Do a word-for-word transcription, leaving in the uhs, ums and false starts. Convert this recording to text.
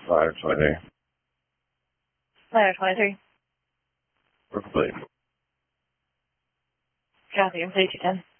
Ladder twenty. Ladder twenty-three. Complete. Copy, I'm three two ten.